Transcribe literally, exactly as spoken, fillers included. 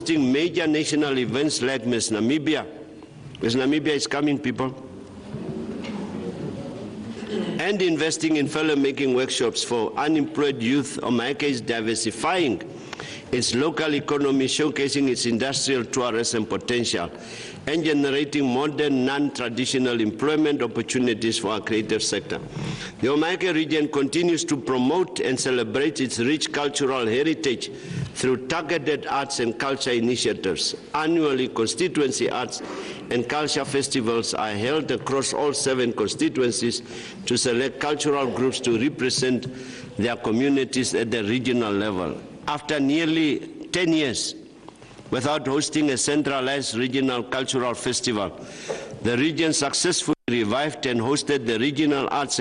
hosting major national events like Miss Namibia. Miss Namibia is coming, people. And investing in fellow-making workshops for unemployed youth. Omaheke is diversifying its local economy, showcasing its industrial tourism potential, and generating modern, non-traditional employment opportunities for our creative sector. The Omaheke region continues to promote and celebrate its rich cultural heritage through targeted arts and culture initiatives. Annually, constituency arts and culture festivals are held across all seven constituencies to select cultural groups to represent their communities at the regional level. After nearly ten years without hosting a centralized regional cultural festival, the region successfully revived and hosted the Regional Arts